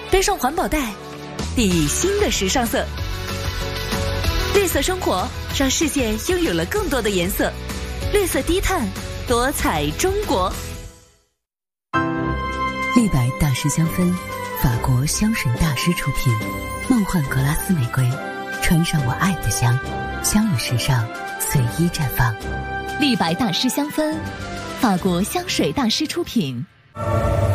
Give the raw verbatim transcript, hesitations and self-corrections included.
背上环保袋，砥砺新的时尚色。绿色生活让世界拥有了更多的颜色。绿色低碳，多彩中国。 立白大师香氛，法国香水大师出品，梦幻格拉斯玫瑰，穿上我爱的香，香与时尚随意绽放。 立白大师香氛，法国香水大师出品。